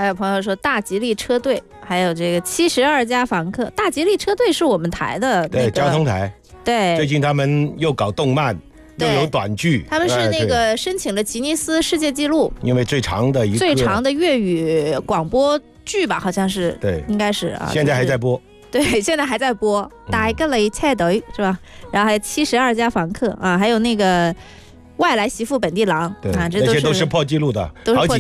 还有朋友说大吉利车队，还有这个72家房客。大吉利车队是我们台的对交通台， 对， 最近他们又搞动漫，又有短剧， 他们是那个申请了吉尼斯世界纪录， 因为最长的粤语广播剧吧，好像是， 对， 应该是啊， 现在还在播。 对，现在还在播，大吉利车队是吧？然后还有72家房客啊，还有那个外来媳妇本地郎啊，这些都是破纪录的，好几